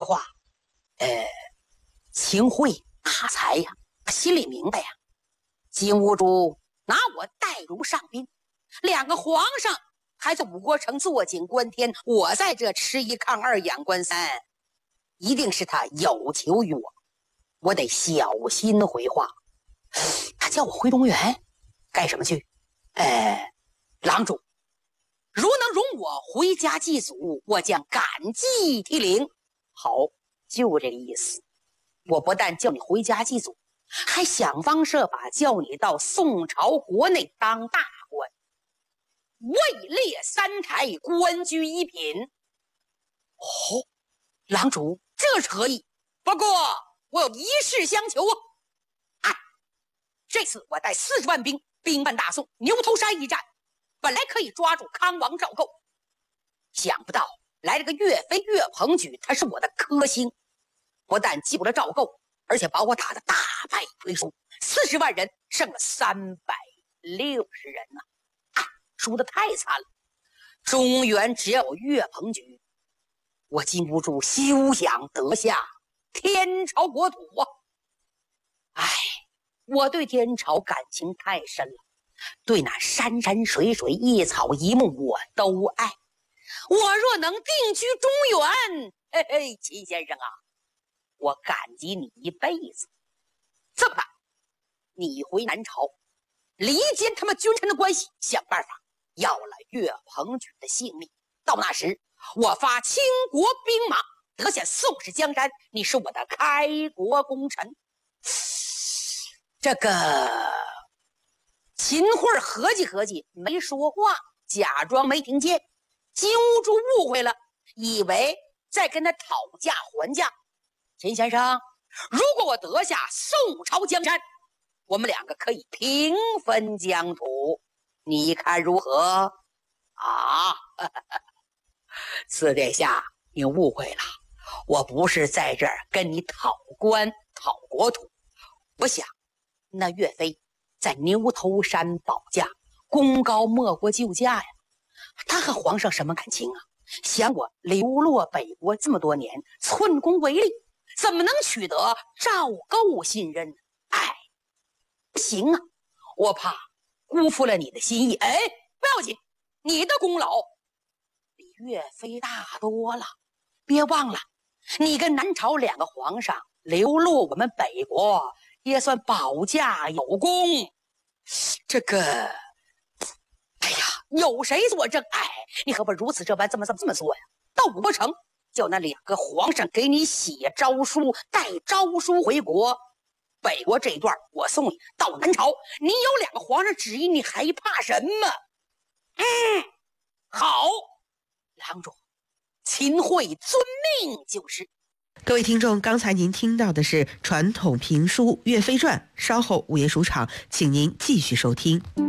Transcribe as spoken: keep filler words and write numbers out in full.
话，呃，秦桧大才呀，心里明白呀。金兀术拿我带入上宾，两个皇上还在五国城坐井观天，我在这吃一炕二仰观三，一定是他有求于我，我得小心回话。他叫我回中原干什么去？呃，郎主如能容我回家祭祖，我将感激涕零。好，就这个意思。我不但叫你回家祭祖，还想方设法叫你到宋朝国内当大官，位列三台，官居一品。哦，郎主这是何意？不过我有一事相求啊！哎，这次我带四十万兵兵犯大宋，牛头山一战，本来可以抓住康王赵构，想不到来了个岳飞岳鹏举，他是我的克星，不但击不了赵构，而且把我打得大败亏输，四十万人胜了三百六十人呐、啊！啊，输得太惨了。中原只要有岳鹏举，我禁不住休想得下天朝国土啊！哎，我对天朝感情太深了，对那山山水水一草一木我都爱。我若能定居中原，嘿嘿，秦先生啊，我感激你一辈子。这么办，你回南朝离间他们君臣的关系，想办法要了岳鹏举的性命。到那时我发倾国兵马得下宋氏江山，你是我的开国功臣。这个秦桧合计合计没说话，假装没听见。金兀术误会了，以为在跟他讨价还价。秦先生，如果我得下宋朝江山，我们两个可以平分疆土，你看如何？啊，四殿下，你误会了，我不是在这儿跟你讨官讨国土。我想那岳飞在牛头山保驾，功高莫过救驾呀，他和皇上什么感情啊？想我流落北国这么多年，寸功为力，怎么能取得赵构信任呢？哎，不行啊，我怕辜负了你的心意。哎，不要紧，你的功劳比岳飞大多了。别忘了，你跟南朝两个皇上流落我们北国，也算保驾有功。这个，哎呀，有谁作证？哎，你何不如此这般，这么这么这么做呀？到五国城，叫那两个皇上给你写招书，带招书回国。北国这一段我送你，到南朝你有两个皇上旨意，你还怕什么？嗯，好，郎主，秦桧遵命就是。 各位听众，刚才您听到的是传统评书《岳飞传》，稍后午夜书场，请您继续收听。